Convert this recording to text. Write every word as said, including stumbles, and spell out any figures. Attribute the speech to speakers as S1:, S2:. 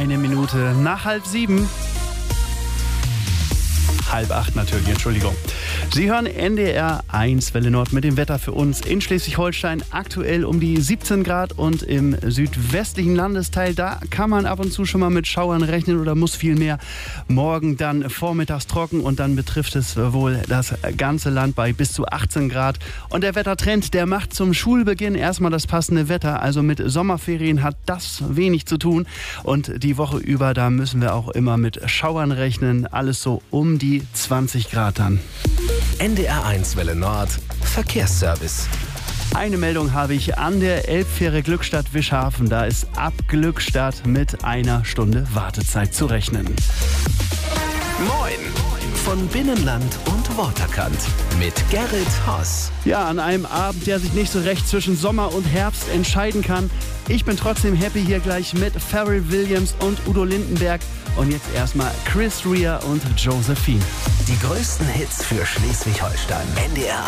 S1: Eine Minute nach halb sieben. Halb acht natürlich, Entschuldigung. Sie hören N D R eins Welle Nord mit dem Wetter für uns in Schleswig-Holstein. Aktuell um die siebzehn Grad und im südwestlichen Landesteil, da kann man ab und zu schon mal mit Schauern rechnen oder muss viel mehr. Morgen dann vormittags trocken und dann betrifft es wohl das ganze Land bei bis zu achtzehn Grad. Und der Wettertrend, der macht zum Schulbeginn erstmal das passende Wetter. Also mit Sommerferien hat das wenig zu tun. Und die Woche über, da müssen wir auch immer mit Schauern rechnen. Alles so um die zwanzig Grad dann.
S2: N D R eins Welle Nord Verkehrsservice.
S1: Eine Meldung habe ich an der Elbfähre Glückstadt-Wischhafen. Da ist ab Glückstadt mit einer Stunde Wartezeit zu rechnen.
S2: Moin! Von Binnenland und Waterkant mit Gerrit Haas.
S1: Ja, an einem Abend, der sich nicht so recht zwischen Sommer und Herbst entscheiden kann. Ich bin trotzdem happy hier gleich mit Pharrell Williams und Udo Lindenberg. Und jetzt erstmal Chris Rea und Josephine.
S2: Die größten Hits für Schleswig-Holstein. N D R